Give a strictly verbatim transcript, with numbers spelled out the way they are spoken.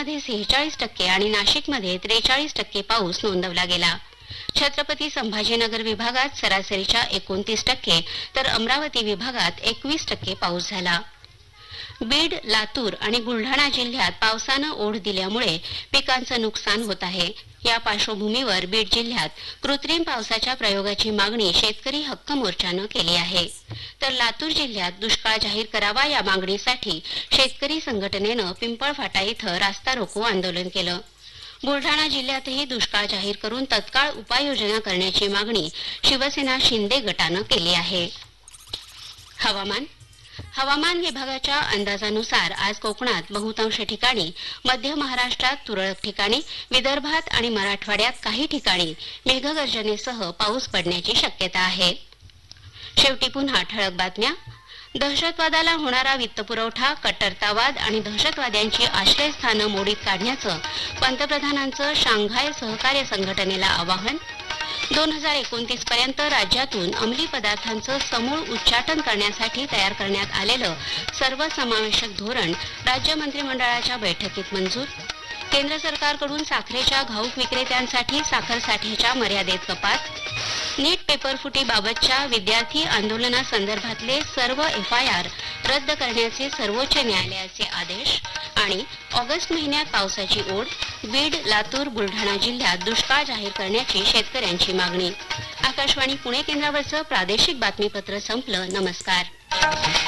मध्ये सेहेचाळीस टक्के आणि नाशिकमध्ये त्रेचाळीस टक्के पाऊस नोंदवला गेला। छत्रपती संभाजीनगर विभागात सरासरीच्या एकोणतीस टक्के तर अमरावती विभागात एकवीस टक्के पाऊस झाला। बीड, लातूर आणि बुलढाणा जिल्ह्यात पावसानं ओढ दिल्यामुळे पिकांचं नुकसान होत आहे। या पार्श्वभूमीवर बीड जिल्ह्यात कृत्रिम पावसाच्या प्रयोगाची मागणी शेतकरी हक्क मोर्चानं केली आहे। तर लातूर जिल्ह्यात दुष्काळ जाहीर करावा या मागणीसाठी शेतकरी संघटनेनं पिंपळफाटा इथं रास्ता रोको आंदोलन केलं। बुलढाणा जिल्ह्यातही दुष्काळ जाहीर करून तत्काळ उपाययोजना करण्याची मागणी शिवसेना शिंदे गटानं केली आहे। हवामान हवामान विभागाच्या अंदाजानुसार आज कोकणात बहुतांश ठिकाणी, मध्य महाराष्ट्रात तुरळक ठिकाणी, विदर्भात आणि मराठवाड्यात काही ठिकाणी मेघगर्जनेसह पाऊस पडण्याची शक्यता आहे। शेवटी पुन्हा ठळक बातम्या। दहशतवादाला होणारा वित्तपुरवठा, कट्टरतावाद आणि दहशतवाद्यांची आश्रयस्थानं मोडीत काढण्याचं पंतप्रधानांचं शांघाय सहकार्य संघटनेला आवाहन। दोन हजार एकोणतीस पर्यंत राज्यातून अंमली पदार्थांचं समूळ उच्चाटन करण्यासाठी तयार करण्यात आलेलं सर्वसमावेशक धोरण राज्य मंत्रिमंडळाच्या बैठकीत मंजूर। केंद्र सरकारकडून साखरेच्या घाऊक विक्रेत्यांसाठी साखर साठ्याच्या मर्यादेत कपात। नीट पेपरफुटीबाबतच्या विद्यार्थी आंदोलनासंदर्भातले सर्व एफ आय आर रद्द करण्याचे सर्वोच्च न्यायालयाचे आदेश आणि ऑगस्ट महिन्यात पावसाची ओढ, बीड, लातूर, बुलढाणा जिल्ह्यात दुष्काळ जाहीर करण्याची शेतकऱ्यांची मागणी। आकाशवाणी पुणे केंद्रावरचं प्रादेशिक बातमीपत्र संपलं। नमस्कार।